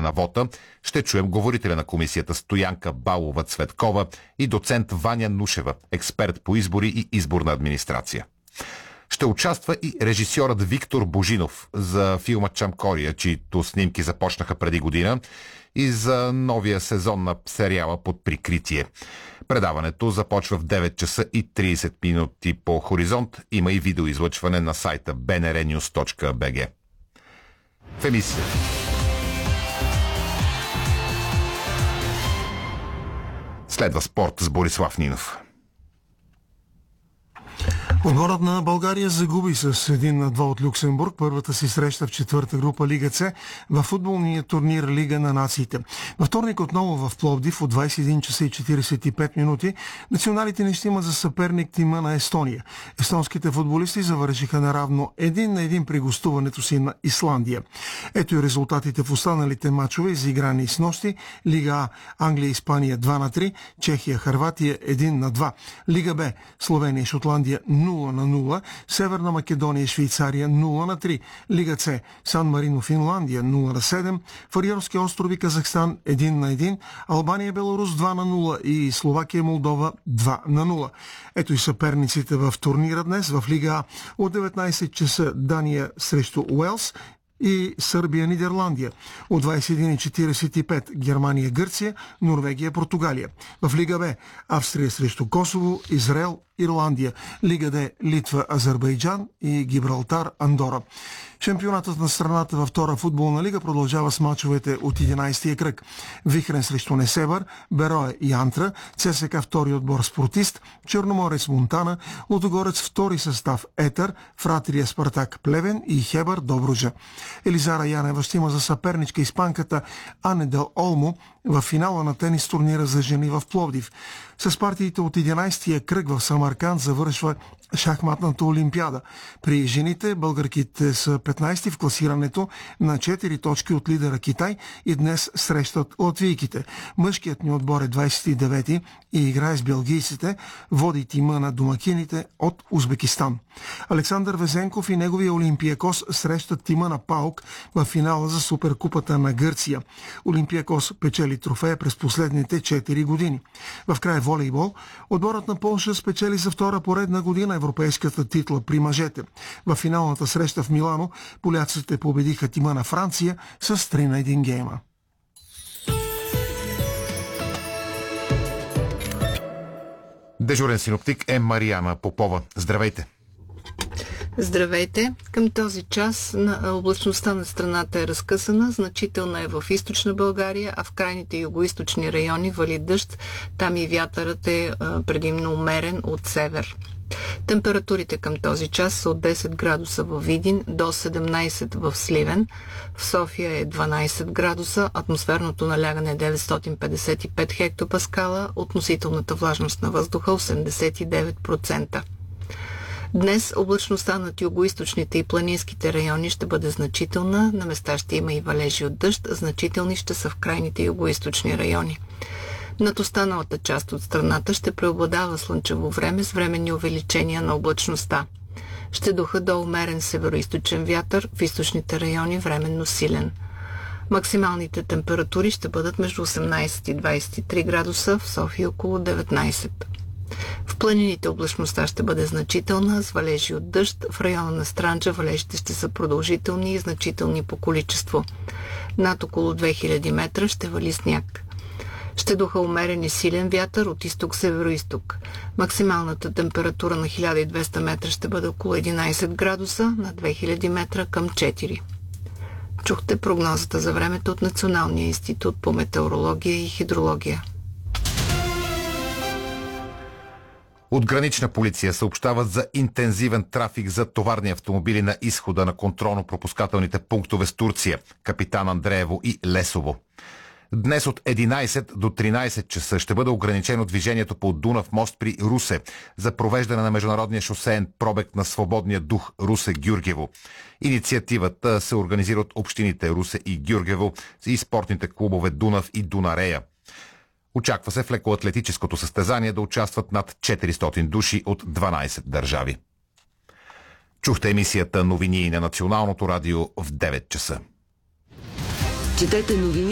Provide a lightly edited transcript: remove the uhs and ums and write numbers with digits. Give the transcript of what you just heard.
на вота. Ще чуем говорителя на комисията Стоянка Балова-Цветкова и доцент Ваня Нушева, експерт по избори и изборна администрация. Ще участва и режисьорът Виктор Божинов за филма Чамкория, чието снимки започнаха преди година, и за новия сезон на сериала Под прикритие. Предаването започва в 9 часа и 30 минути по Хоризонт. Има и видеоизлъчване на сайта bnrnews.bg. В емисия. Следва спорт с Борислав Нинов. Отборът на България загуби с 1-2 от Люксембург първата си среща в четвърта група Лига С в футболния турнир Лига на нациите. Във вторник отново в Пловдив от 21 часа и 45 минути националите ни ще имат за съперник тима на Естония. Естонските футболисти завършиха наравно 1-1 при гостуването си на Исландия. Ето и резултатите в останалите матчове, изиграни с нощи. Лига А Англия и Испания 2-3, Чехия Хърватия 1-2. Лига Б Словения и Шотландия 0-0, Северна Македония и Швейцария 0-3, Лига С Сан Марино Финландия 0-7, Фариорски острови Казахстан 1-1, Албания Беларус 2-0 и Словакия Молдова 2-0. Ето и съперниците в турнира днес в Лига А от 19 часа Дания срещу Уелс и Сърбия-Нидерландия. От 21:45 Германия-Гърция, Норвегия-Португалия. В Лига Б Австрия срещу Косово, Израел, Ирландия. Лига Д Литва, Азербайджан и Гибралтар, Андора. Шампионатът на страната във втора футболна лига продължава с мачовете от 11-тия кръг. Вихрен срещу Несебър, Берое и Антра, ЦСКА втори отбор Спортист, Черноморец Монтана, Лудогорец втори състав Етър, Фратрия Спартак Плевен и Хебър Добруджа. Елизара Янева ще има за съперничка испанката Анедел Олмо в финала на тенис турнира за жени в Пловдив. С партиите от 11-тия кръг в Самарканд завършва шахматната олимпиада. При жените българките са 15-ти в класирането на 4 точки от лидера Китай и днес срещат латвийките. Мъжкият ни отбор е 29-ти и играе с белгийците, води тима на домакините от Узбекистан. Александър Везенков и неговия Олимпиакос срещат тима на ПАОК в финала за Суперкупата на Гърция. Олимпиакос печели трофея през последните 4 години. В край волейбол, отборът на Полша спечели за втора поредна година европейската титла при мъжете. В финалната среща в Милано поляците победиха тима на Франция с 3-1 гейма. Дежурен синоптик е Мариана Попова. Здравейте! Здравейте! Към този час облачността на страната е разкъсана, значителна е в източна България, а в крайните югоизточни райони вали дъжд. Там и вятърът е предимно умерен от север. Температурите към този час са от 10 градуса във Видин до 17 в Сливен. В София е 12 градуса, атмосферното налягане е 955 хектопаскала, относителната влажност на въздуха 89%. Днес облачността над югоизточните и планинските райони ще бъде значителна, на места ще има и валежи от дъжд, значителни ще са в крайните югоизточни райони. Над останалата част от страната ще преобладава слънчево време с временни увеличения на облачността. Ще духа до умерен североизточен вятър, в източните райони временно силен. Максималните температури ще бъдат между 18 и 23 градуса, в София около 19. В планините облачността ще бъде значителна, с валежи от дъжд. В района на Странджа валежите ще са продължителни и значителни по количество. Над около 2000 метра ще вали сняг. Ще духа умерен и силен вятър от изток-североизток. Максималната температура на 1200 метра ще бъде около 11 градуса, на 2000 метра към 4. Чухте прогнозата за времето от Националния институт по метеорология и хидрология. От Гранична полиция съобщават за интензивен трафик за товарни автомобили на изхода на контролно-пропускателните пунктове с Турция, Капитан Андреево и Лесово. Днес от 11 до 13 часа ще бъде ограничено движението по Дунав мост при Русе за провеждане на международния шосеен пробег на свободния дух Русе-Гюргево. Инициативата се организира от общините Русе и Гюргево и спортните клубове Дунав и Дунарея. Очаква се в лекоатлетическото състезание да участват над 400 души от 12 държави. Чухте емисията новини на Националното радио в 9 часа. Четете новини